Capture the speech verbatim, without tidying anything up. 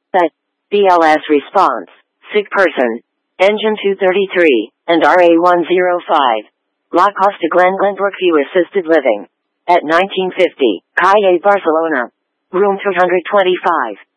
But, B L S response, sick person, engine two thirty-three, and R A one oh five. La Costa Glen Glenbrook View Assisted Living. At nineteen fifty, Calle Barcelona. Room two hundred twenty-five.